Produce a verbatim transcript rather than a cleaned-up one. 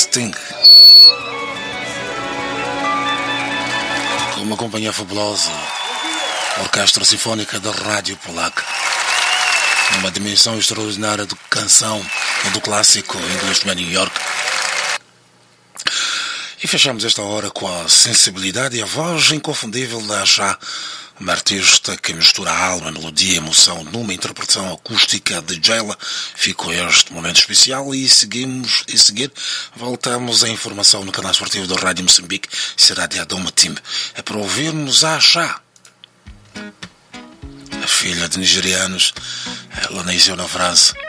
Sting, com uma companhia fabulosa, a Orquestra Sinfónica da Rádio Polaca, numa dimensão extraordinária de canção e do clássico Englishman New York. E fechamos esta hora com a sensibilidade e a voz inconfundível da Chá, uma artista que mistura a alma, a melodia e a emoção numa interpretação acústica de Jayla. Ficou este momento especial e seguimos, e seguir voltamos à informação no canal esportivo da Rádio Moçambique. Será de Adoma Tim. É para ouvirmos a Chá, a filha de nigerianos. Ela nasceu na França,